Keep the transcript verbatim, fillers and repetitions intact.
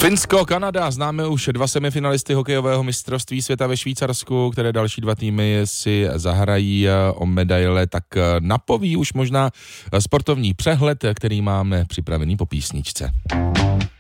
Finsko, Kanada, známe už dva semifinalisty hokejového mistrovství světa ve Švýcarsku, které další dva týmy si zahrají o medaile, tak napoví už možná sportovní přehled, který máme připravený po písničce.